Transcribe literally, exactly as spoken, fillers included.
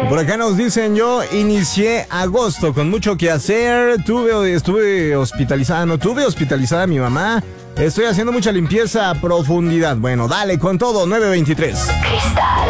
Por acá nos dicen, yo inicié agosto con mucho que hacer. Tuve, estuve hospitalizada, no tuve hospitalizada a mi mamá. Estoy haciendo mucha limpieza a profundidad. Bueno, dale con todo, nueve veintitrés. Cristal.